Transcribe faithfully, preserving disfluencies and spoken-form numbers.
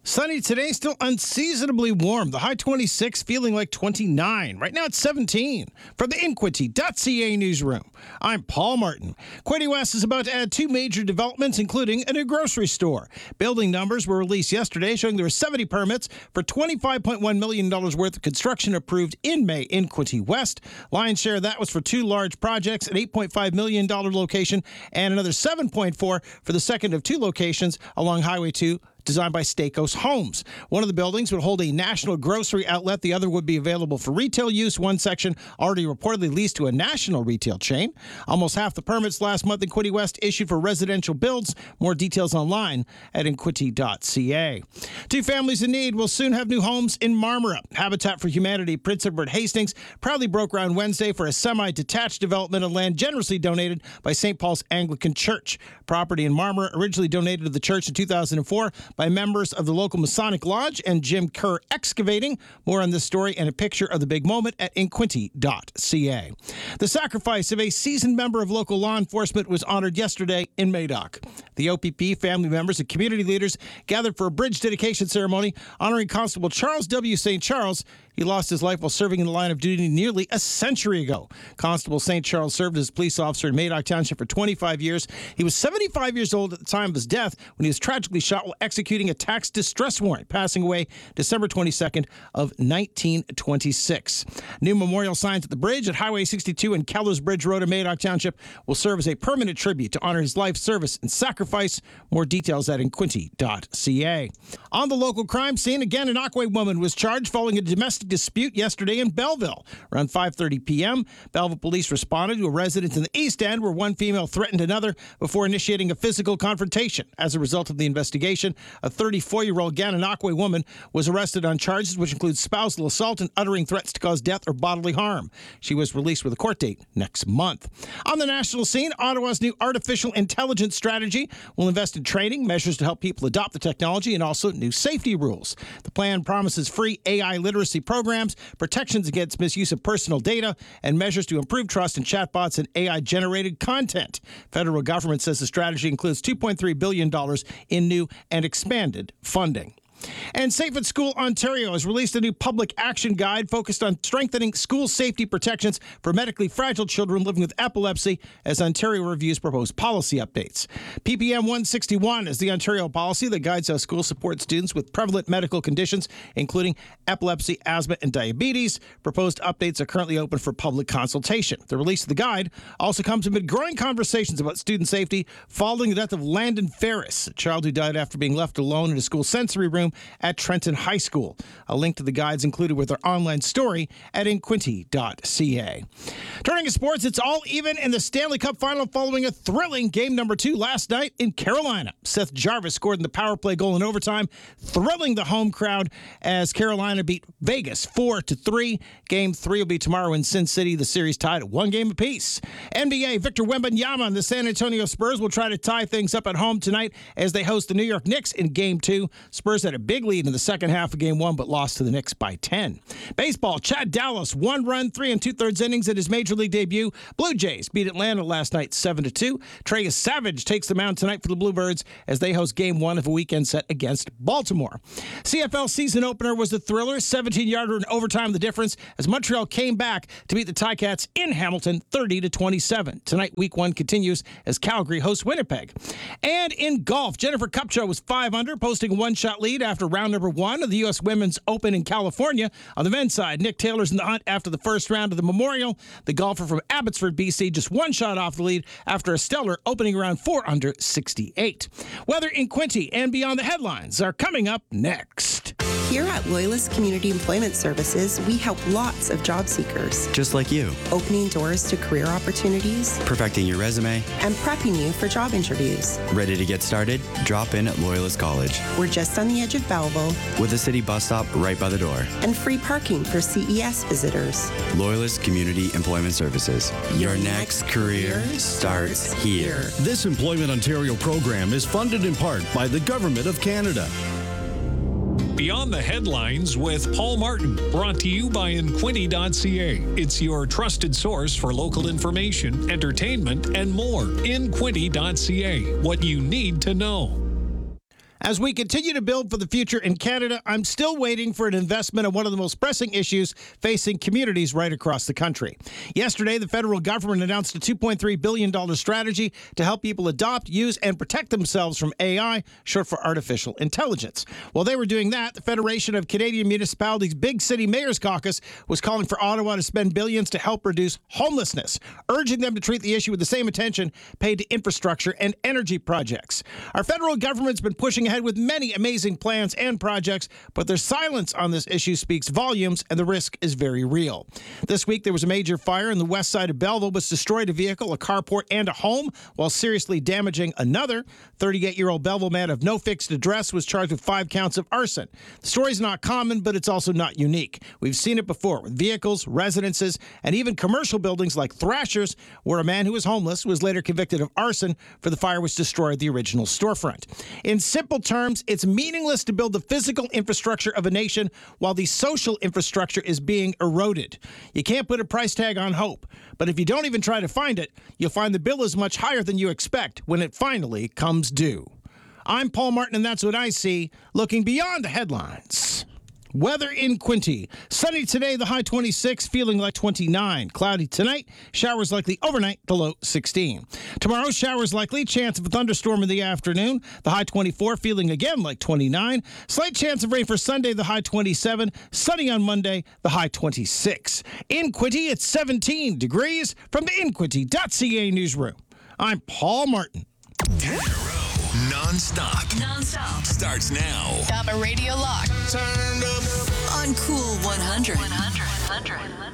Sunny today, still unseasonably warm. The high twenty-six, feeling like twenty-nine. Right now it's seventeen. From the Inquity dot C A newsroom, I'm Paul Martin. Quinte West is about to add two major developments, including a new grocery store. Building numbers were released yesterday, showing there were seventy permits for twenty-five point one million dollars worth of construction approved in May in Quinte West. Lion's share of that was for two large projects, an eight point five million dollars location and another seven point four for the second of two locations along Highway two, designed by Stakos Homes. One of the buildings would hold a national grocery outlet. The other would be available for retail use. One section already reportedly leased to a national retail chain. Almost half the permits last month in Quinte West issued for residential builds. More details online at Inquity dot C A. Two families in need will soon have new homes in Marmora. Habitat for Humanity Prince Edward Hastings proudly broke ground Wednesday for a semi-detached development of land generously donated by Saint Paul's Anglican Church. Property in Marmora originally donated to the church in two thousand four by members of the local Masonic Lodge and Jim Kerr Excavating. More on this story and a picture of the big moment at Inquity dot C A. The sacrifice of a seasoned member of local law enforcement was honored yesterday in Madoc. The O P P family members and community leaders gathered for a bridge dedication ceremony honoring Constable Charles W. Saint Charles. He lost his life while serving in the line of duty nearly a century ago. Constable Saint Charles served as a police officer in Madoc Township for twenty-five years. He was seventy-five years old at the time of his death when he was tragically shot while executing a tax distress warrant, passing away December twenty-second of nineteen twenty-six. New memorial signs at the bridge at Highway sixty-two and Kellers Bridge Road in Madoc Township will serve as a permanent tribute to honor his life, service, and sacrifice. More details at Inquity dot C A. On the local crime scene, again, an Aquay woman was charged following a domestic dispute yesterday in Belleville. Around five thirty p.m., Belleville police responded to a residence in the East End where one female threatened another before initiating a physical confrontation. As a result of the investigation, a thirty-four-year-old Gananoque woman was arrested on charges which include spousal assault and uttering threats to cause death or bodily harm. She was released with a court date next month. On the national scene, Ottawa's new artificial intelligence strategy will invest in training, measures to help people adopt the technology, and also new safety rules. The plan promises free A I literacy programs, protections against misuse of personal data, and measures to improve trust in chatbots and A I-generated content. Federal government says the strategy includes two point three billion dollars in new and expanded funding. And Safe at School Ontario has released a new public action guide focused on strengthening school safety protections for medically fragile children living with epilepsy as Ontario reviews proposed policy updates. P P M one sixty-one is the Ontario policy that guides how schools support students with prevalent medical conditions, including epilepsy, asthma, and diabetes. Proposed updates are currently open for public consultation. The release of the guide also comes amid growing conversations about student safety following the death of Landon Ferris, a child who died after being left alone in a school sensory room at Trenton High School. A link to the guides included with our online story at Inquity dot C A. Turning to sports, it's all even in the Stanley Cup final following a thrilling game number two last night in Carolina. Seth Jarvis scored in the power play goal in overtime, thrilling the home crowd as Carolina beat Vegas four to three. Game three will be tomorrow in Sin City. The series tied at one game apiece. N B A, Victor Wembanyama and the San Antonio Spurs will try to tie things up at home tonight as they host the New York Knicks in game two. Spurs had a big lead in the second half of game one, but lost to the Knicks by ten. Baseball, Chad Dallas, one run, three and two-thirds innings at his major league debut. Blue Jays beat Atlanta last night seven to two. Trey Savage takes the mound tonight for the Bluebirds as they host game one of a weekend set against Baltimore. C F L season opener was the thriller, seventeen-yarder in overtime the difference as Montreal came back to beat the Ticats in Hamilton thirty to twenty-seven. Tonight, week one continues as Calgary hosts Winnipeg. And in golf, Jennifer Kupcho was five under, posting a one-shot lead after round number one of the U S Women's Open in California. On the men's side, Nick Taylor's in the hunt after the first round of the Memorial. The golfer from Abbotsford, B C, just one shot off the lead after a stellar opening round four under sixty-eight. Weather in Quinte and beyond the headlines are coming up next. Here at Loyalist Community Employment Services, we help lots of job seekers. Just like you. Opening doors to career opportunities. Perfecting your resume. And prepping you for job interviews. Ready to get started? Drop in at Loyalist College. We're just on the edge of Belleville. With a city bus stop right by the door. And free parking for C E S visitors. Loyalist Community Employment Services. Your, Your next, next career starts here. This Employment Ontario program is funded in part by the Government of Canada. Beyond the Headlines with Paul Martin, brought to you by Inquity dot C A. It's your trusted source for local information, entertainment, and more. Inquity dot C A. What you need to know. As As we continue to build for the future in Canada, I'm still waiting for an investment on one of the most pressing issues facing communities right across the country. Yesterday, the federal government announced a two point three billion dollars strategy to help people adopt, use, and protect themselves from A I, short for artificial intelligence. While they were doing that, the Federation of Canadian Municipalities Big City Mayors Caucus was calling for Ottawa to spend billions to help reduce homelessness, urging them to treat the issue with the same attention paid to infrastructure and energy projects. Our federal government's been pushing ahead with many amazing plans and projects, but their silence on this issue speaks volumes, and the risk is very real. This week, there was a major fire in the west side of Belleville, which destroyed a vehicle, a carport, and a home, while seriously damaging another. thirty-eight-year-old Belleville man of no fixed address was charged with five counts of arson. The story's not common, but it's also not unique. We've seen it before with vehicles, residences, and even commercial buildings like Thrashers, where a man who was homeless was later convicted of arson for the fire which destroyed the original storefront. In simple terms, it's meaningless to build the physical infrastructure of a nation while the social infrastructure is being eroded. You can't put a price tag on hope, but if you don't even try to find it, you'll find the bill is much higher than you expect when it finally comes due. I'm Paul Martin, and that's what I see, looking beyond the headlines. Weather in Quinte. Sunny today, the high twenty-six, feeling like twenty-nine. Cloudy tonight, showers likely overnight, the low sixteen. Tomorrow, showers likely, chance of a thunderstorm in the afternoon, the high twenty-four, feeling again like twenty-nine. Slight chance of rain for Sunday, the high twenty-seven. Sunny on Monday, the high twenty-six. In Quinte, it's seventeen degrees. From the in quinte dot c a newsroom, I'm Paul Martin. Non-stop. Non-stop. Starts now. Got my radio locked. Turned up. On Cool one hundred. one hundred. one hundred.